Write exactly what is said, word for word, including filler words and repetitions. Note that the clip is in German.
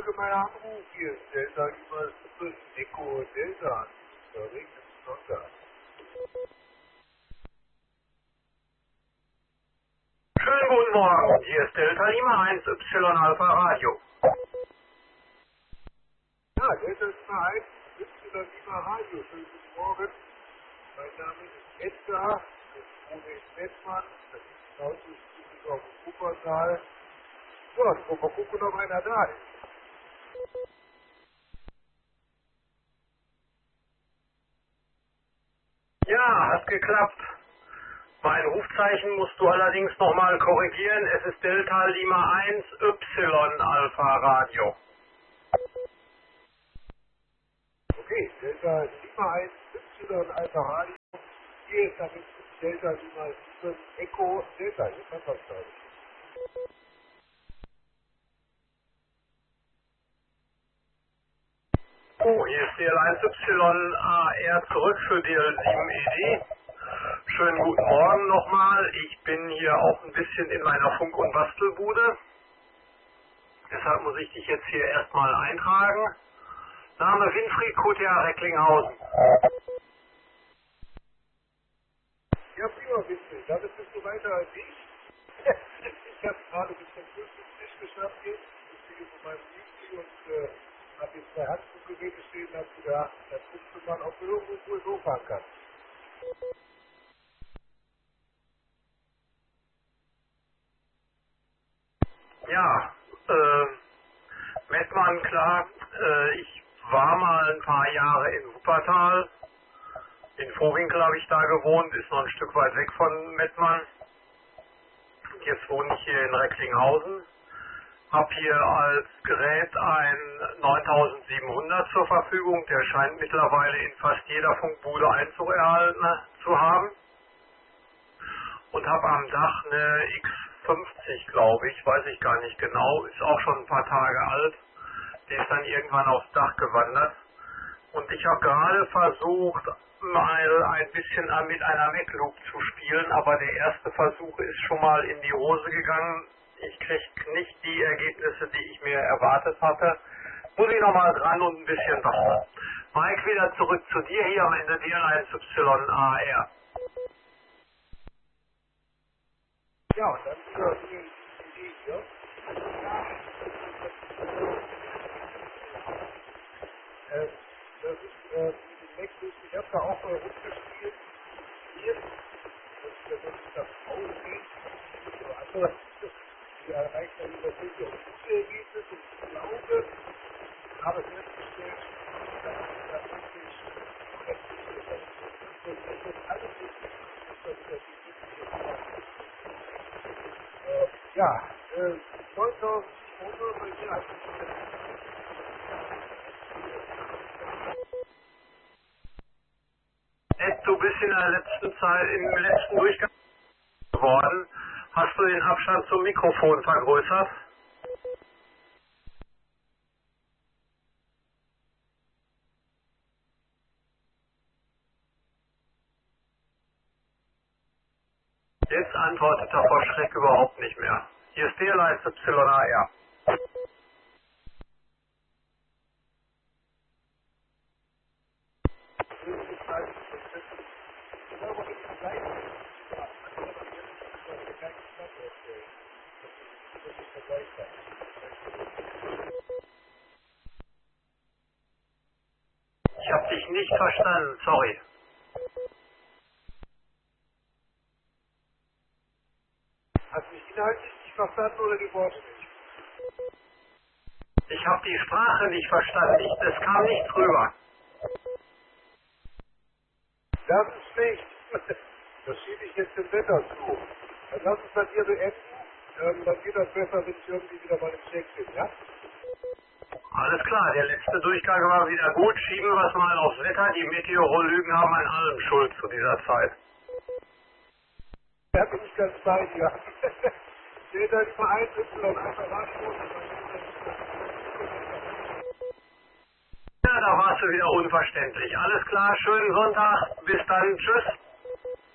für meinen Anruf. Hier ist Delta über Echo Delta. Regen ist Sonntag. Schönen guten Morgen, hier ist Delta Lima eins Y Alpha Radio. Ja, Delta Lima eins Y Lima Radio. Schönen guten Morgen. Mein Name ist Edgar. Ich wohne in Mettmann. Das ist draußen auf dem Wuppertal. So, jetzt wollen wir gucken, ob einer da ist. Ja, hat geklappt. Mein Rufzeichen musst du allerdings nochmal korrigieren. Es ist Delta Lima eins Y Alpha Radio. Okay, Delta Lima eins Y Alpha Radio. Hier ist damit Delta Lima sieben Echo Delta. Jetzt haben wir es, glaube ich. Oh, hier ist D L eins Y A R zurück für D L sieben E D. Schönen guten Morgen nochmal. Ich bin hier auch ein bisschen in meiner Funk- und Bastelbude. Deshalb muss ich dich jetzt hier erstmal eintragen. Name Winfried Q T A Recklinghausen. Ja, prima, bitte. Damit bist du weiter als ich. Ich habe gerade bis zum Frühstückstisch geschafft jetzt. Ich stehe von meinem Müsli und äh, habe jetzt zwei Handtuchgeräte stehen, habe gedacht, das guckst du mal, ob du irgendwo so fahren kannst. Ja, äh, Mettmann, klar. Äh, ich war mal ein paar Jahre in Wuppertal. In Vohwinkel habe ich da gewohnt, ist noch ein Stück weit weg von Mettmann. Jetzt wohne ich hier in Recklinghausen. Habe hier als Gerät ein neuntausendsiebenhundert zur Verfügung. Der scheint mittlerweile in fast jeder Funkbude Einzug erhalten zu haben. Und habe am Dach eine X fünfzig, glaube ich, weiß ich gar nicht genau, ist auch schon ein paar Tage alt. Der ist dann irgendwann aufs Dach gewandert. Und ich habe gerade versucht, mal ein bisschen mit einer MacLoop zu spielen, aber der erste Versuch ist schon mal in die Hose gegangen. Ich kriege nicht die Ergebnisse, die ich mir erwartet hatte. Muss ich nochmal dran und ein bisschen basteln. Mike, wieder zurück zu dir hier am Ende D L eins Y A R. Ja, und dann wieder die Idee hier. Äh, das ist äh, die Nexus, ich habe da auch mal rumgespielt. Hier, das ist ja wirklich das Aussehen. So, also, die erreicht dann über solche Ergebnisse und ich glaube, habe festgestellt, dass ich da wirklich das ist alles richtig, das ist äh, ja, äh, neuntausendvierhundert bei mir hat Ed, du bist in der letzten Zeit, im letzten Durchgang geworden. Hast du den Abstand zum Mikrofon vergrößert? Jetzt antwortet er vor Schreck überhaupt nicht mehr. Hier ist D L eins Y A R. Ich habe dich nicht verstanden, sorry. Hast du mich inhaltlich nicht verstanden oder die Worte nicht? Ich habe die Sprache nicht verstanden. Ich, das kam nicht rüber. Das ist schlecht. Das schiebe ich jetzt dem Wetter zu. Dann lass uns das hier beenden. Ähm, dann geht das besser, wenn ich irgendwie wieder mal im Check bin, ja? Alles klar, der letzte Durchgang war wieder gut. Schieben wir es mal aufs Wetter. Die Meteorologen haben an allem Schuld zu dieser Zeit. Da bin ich ganz bei dir. Steht da immer ein Y, einfach Radio. Ja, da warst du wieder unverständlich. Alles klar, schönen Sonntag. Bis dann. Tschüss.